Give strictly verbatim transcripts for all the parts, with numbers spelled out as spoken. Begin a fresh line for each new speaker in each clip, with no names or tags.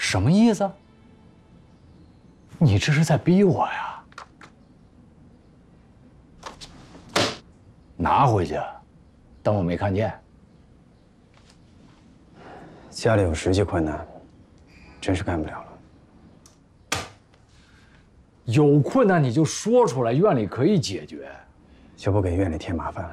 什么意思？你这是在逼我呀？拿回去，当我没看见。
家里有实际困难，真是干不了了。
有困难你就说出来，院里可以解决，
就不给院里添麻烦。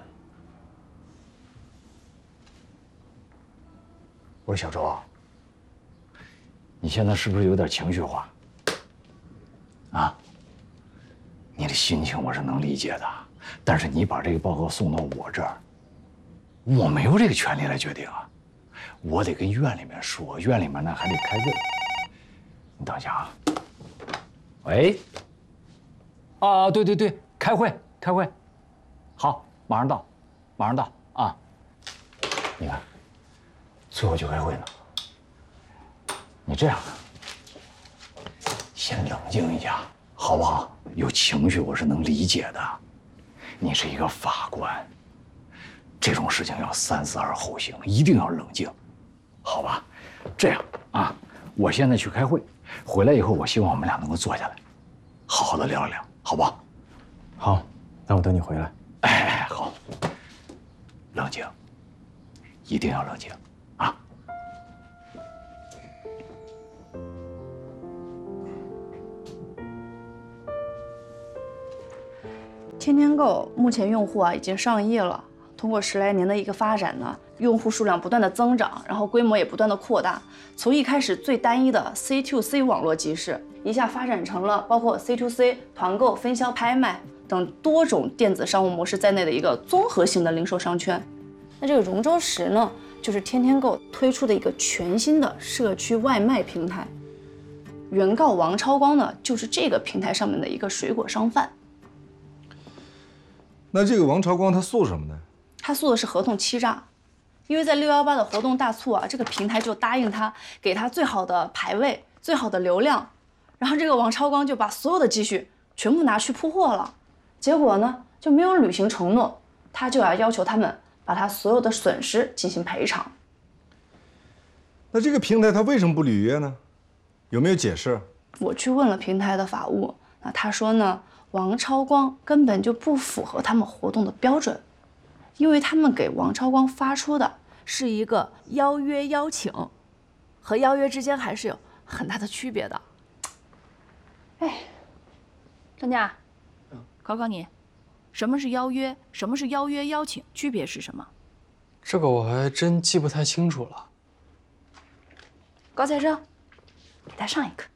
我说小周，你现在是不是有点情绪化？啊，你的心情我是能理解的，但是你把这个报告送到我这儿，我没有这个权利来决定啊，我得跟院里面说，院里面呢还得开会。你等一下啊。喂。啊，对对对，开会开会，好，马上到，马上到啊。你看，最后就开会呢。你这样，先冷静一下，好不好？有情绪我是能理解的。你是一个法官，这种事情要三思而后行，一定要冷静，好吧？这样啊，我现在去开会，回来以后，我希望我们俩能够坐下来，好好的聊一聊。好不好？
好，那我等你回来。
哎，好，冷静，一定要冷静啊！
天天购目前用户啊已经上亿了，通过十来年的一个发展呢，用户数量不断的增长，然后规模也不断的扩大，从一开始最单一的 C to C 网络集市，一下发展成了包括 C to C 团购、分销、拍卖等多种电子商务模式在内的一个综合性的零售商圈。那这个容州时呢，就是天天购推出的一个全新的社区外卖平台。原告王超光呢，就是这个平台上面的一个水果商贩。
那这个王超光他诉什么呢？
他诉的是合同欺诈，因为在六幺八的活动大促啊，这个平台就答应他给他最好的排位、最好的流量，然后这个王超光就把所有的积蓄全部拿去铺货了，结果呢就没有履行承诺，他就要要求他们把他所有的损失进行赔偿。
那这个平台他为什么不履约呢？有没有解释？
我去问了平台的法务，那他说呢，王超光根本就不符合他们活动的标准。因为他们给王超光发出的是一个邀约邀请，和邀约之间还是有很大的区别的。
哎，张佳，考考你，什么是邀约？什么是邀约邀请？区别是什么？
这个我还真记不太清楚了。
高材生，给他上一课。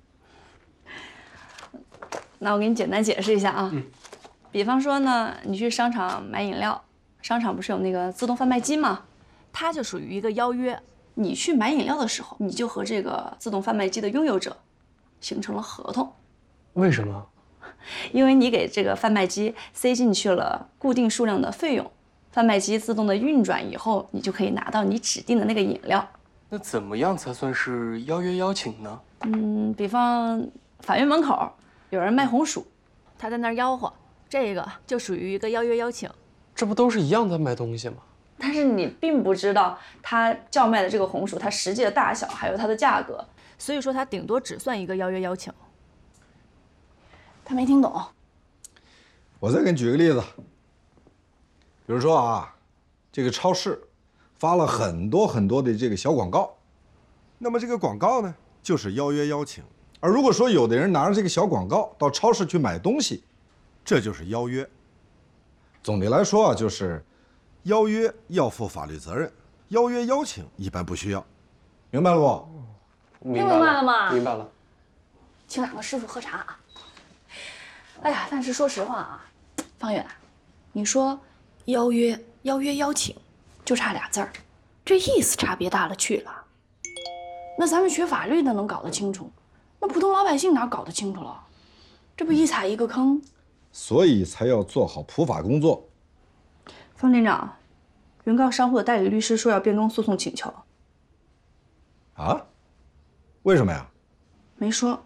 那我给你简单解释一下啊，嗯，比方说呢，你去商场买饮料。商场不是有那个自动贩卖机吗？它就属于一个邀约。你去买饮料的时候，你就和这个自动贩卖机的拥有者形成了合同。
为什么？
因为你给这个贩卖机塞进去了固定数量的费用，贩卖机自动的运转以后，你就可以拿到你指定的那个饮料。
那怎么样才算是邀约邀请呢？
嗯，比方法院门口有人卖红薯，他在那儿吆喝，这个就属于一个邀约邀请。
这不都是一样在卖东西吗？
但是你并不知道他叫卖的这个红薯它实际的大小，还有它的价格，所以说它顶多只算一个邀约邀请。他没听懂。
我再给你举个例子，比如说啊，这个超市发了很多很多的这个小广告，那么这个广告呢，就是邀约邀请。而如果说有的人拿着这个小广告到超市去买东西，这就是邀约。总的来说啊，就是邀约要负法律责任，邀约邀请一般不需要，明白了不？
明白了吗？
明白了。
请两个师傅喝茶啊。哎呀，但是说实话啊，方远，你说邀约、邀约邀请，就差俩字儿，这意思差别大了去了。那咱们学法律的能搞得清楚，那普通老百姓哪搞得清楚了？这不一踩一个坑。
所以才要做好普法工作。
方店长，原告商户的代理律师说要变更诉讼请求。
啊？为什么呀？
没说。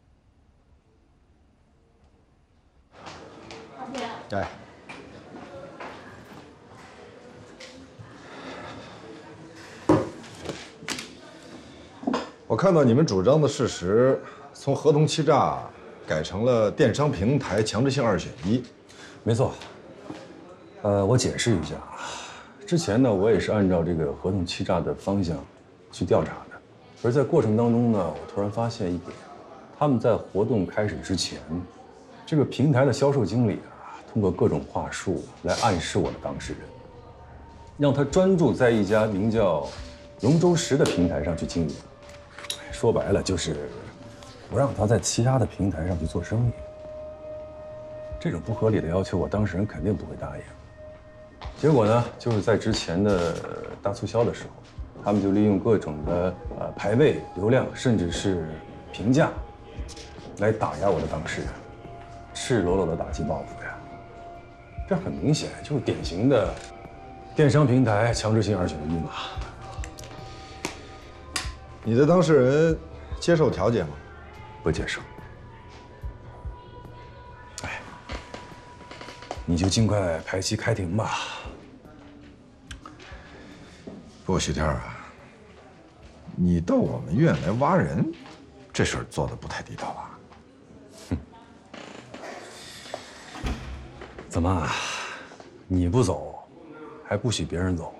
哎， 我看到你们主张的事实，从合同欺诈改成了电商平台强制性二选一。
没错。呃，我解释一下，之前呢，我也是按照这个合同欺诈的方向去调查的，而在过程当中呢，我突然发现一点，他们在活动开始之前，这个平台的销售经理啊，通过各种话术来暗示我的当事人，让他专注在一家名叫龙舟石的平台上去经营。说白了就是不让他在其他的平台上去做生意。这种不合理的要求，我当事人肯定不会答应。结果呢，就是在之前的大促销的时候，他们就利用各种的呃排位、流量，甚至是评价，来打压我的当事人，赤裸裸的打击报复呀。这很明显就是典型的电商平台强制性二选一嘛。
你的当事人接受调解吗？
不接受。哎，你就尽快排期开庭吧。
不过徐天啊，你到我们院来挖人，这事儿做的不太地道吧？
哼，怎么，你不走，还不许别人走？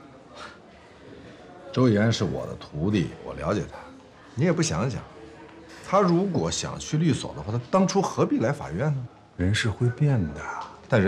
周岩是我的徒弟，我了解他。你也不想想，他如果想去律所的话，他当初何必来法院呢？
人是会变的。